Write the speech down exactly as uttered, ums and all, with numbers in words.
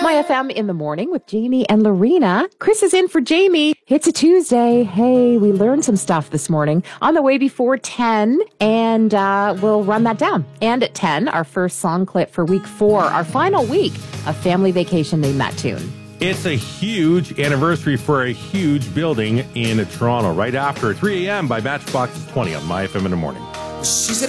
My F M in the morning with Jamie and Lorena. Chris is in for Jamie. It's a Tuesday. Hey, we learned some stuff this morning on the way before ten, and uh, we'll run that down. And at ten, our first song clip for week four, our final week of Family Vacation named that tune. It's a huge anniversary for a huge building in Toronto, right after three a.m. by Matchbox twenty on My F M in the morning. She said,